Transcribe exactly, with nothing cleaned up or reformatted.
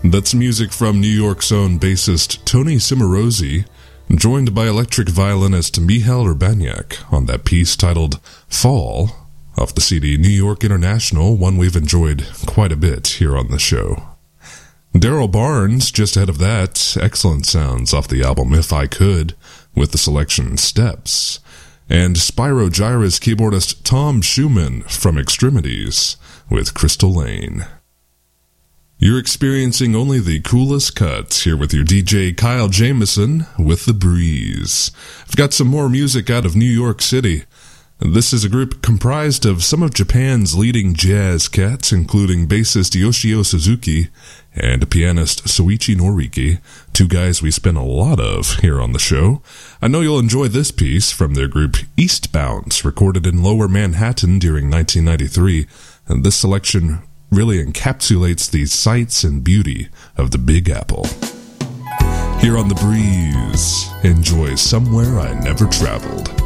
That's music from New York's own bassist Tony Cimarosi, joined by electric violinist Michal Urbaniak on that piece titled Fall, off the C D New York International, one we've enjoyed quite a bit here on the show. Daryl Barnes, just ahead of that, excellent sounds off the album If I Could, with the selection Steps. And Spyro Gyra's keyboardist Tom Schumann from Extremities, with Crystal Lane. You're experiencing only the coolest cuts here with your D J Kyle Jameson with The Breeze. I've got some more music out of New York City. This is a group comprised of some of Japan's leading jazz cats, including bassist Yoshio Suzuki and pianist Soichi Noriki, two guys we spin a lot of here on the show. I know you'll enjoy this piece from their group Eastbounds, recorded in Lower Manhattan during nineteen ninety-three, and this selection really encapsulates the sights and beauty of the Big Apple. Here on The Breeze, enjoy Somewhere I Never Traveled.